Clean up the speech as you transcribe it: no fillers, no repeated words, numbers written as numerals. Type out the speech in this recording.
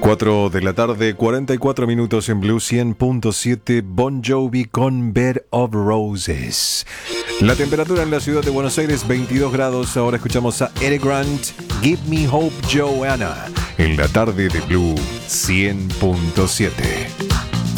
4 de la tarde, 44 minutos en Blue 100.7. Bon Jovi con Bed of Roses. La temperatura en la ciudad de Buenos Aires, 22 grados. Ahora escuchamos a Eddie Grant, Give Me Hope Joanna, en la tarde de Blue 100.7.